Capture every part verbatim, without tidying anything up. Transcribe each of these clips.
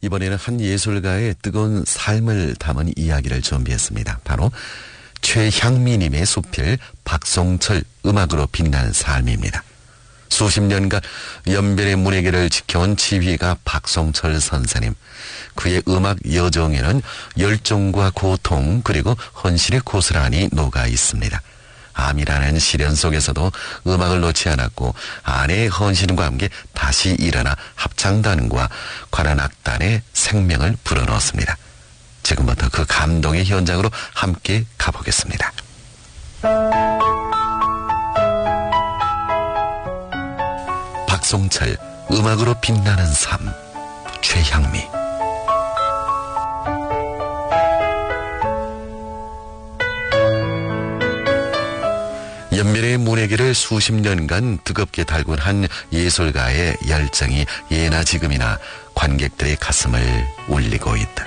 이번에는 한 예술가의 뜨거운 삶을 담은 이야기를 준비했습니다. 바로 최향미님의 수필 박송철 음악으로 빛나는 삶입니다. 수십 년간 연변의 문예계를 지켜온 지휘가 박송철 선생님. 그의 음악 여정에는 열정과 고통 그리고 헌신의 고스란히 녹아 있습니다. 암이라는 시련 속에서도 음악을 놓지 않았고 아내의 헌신과 함께 다시 일어나 합창단과 관현악단의 생명을 불어넣었습니다. 지금부터 그 감동의 현장으로 함께 가보겠습니다. 박송철 음악으로 빛나는 삶 최향미. 연변의 문예계를 수십 년간 뜨겁게 달군 한 예술가의 열정이 예나 지금이나 관객들의 가슴을 울리고 있다.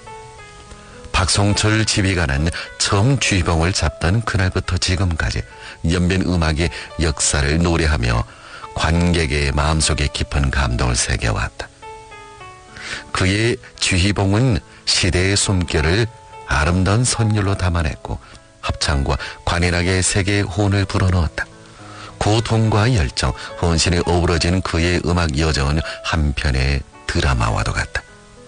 박송철 지휘관은 처음 쥐봉을 잡던 그날부터 지금까지 연변 음악의 역사를 노래하며 관객의 마음속에 깊은 감동을 새겨왔다. 그의 쥐봉은 시대의 숨결을 아름다운 선율로 담아냈고 합창과 관현악의 세계의 혼을 불어넣었다. 고통과 열정, 헌신이 어우러진 그의 음악 여정은 한편의 드라마와도 같다.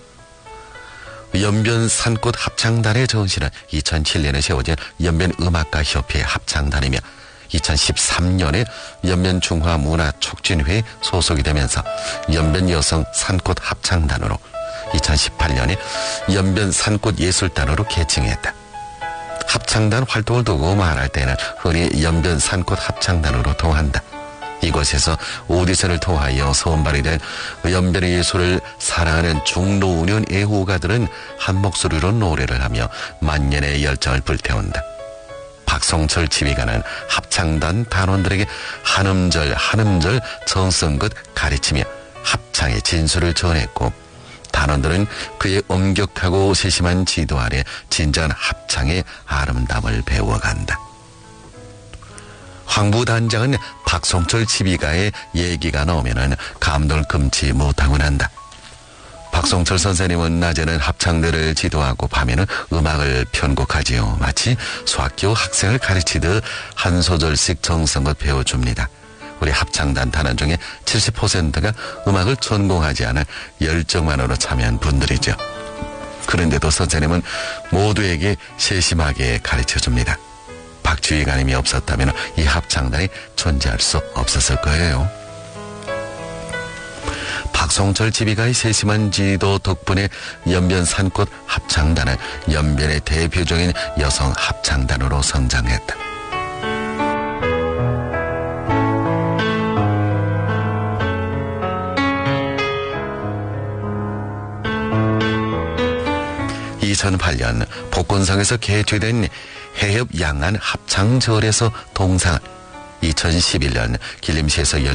연변 산꽃 합창단의 전신은 이천칠 년에 세워진 연변음악가협회 합창단이며 이천십삼 년에 연변중화문화촉진회에 소속이 되면서 연변여성 산꽃 합창단으로 이천십팔 년에 연변 산꽃 예술단으로 개칭했다. 합창단 활동을 두고 말할 때는 흔히 연변 산꽃 합창단으로 통한다. 이곳에서 오디션을 통하여 선발이 된 연변의 예술을 사랑하는 중노년 애호가들은 한 목소리로 노래를 하며 만년의 열정을 불태운다. 박송철 지휘관은 합창단 단원들에게 한 음절 한 음절 정성껏 가르치며 합창의 진수를 전했고 단원들은 그의 엄격하고 세심한 지도 아래 진정한 합창의 아름다움을 배워간다. 황부단장은 박송철 지휘가의 얘기가 나오면 감동을 금치 못하곤 한다. 박송철 선생님은 낮에는 합창들을 지도하고 밤에는 음악을 편곡하지요. 마치 수학교 학생을 가르치듯 한 소절씩 정성껏 배워줍니다. 우리 합창단 단원 중에 칠십 퍼센트가 음악을 전공하지 않은 열정만으로 참여한 분들이죠. 그런데도 선생님은 모두에게 세심하게 가르쳐줍니다. 박 지휘관님이 없었다면 이 합창단이 존재할 수 없었을 거예요. 박송철 지휘가의 세심한 지도 덕분에 연변 산꽃 합창단은 연변의 대표적인 여성 합창단으로 성장했다. 이천팔 년 복건성에서 개최된 해협 양안 합창절에서 동상, 이천십일 년 길림시에서 열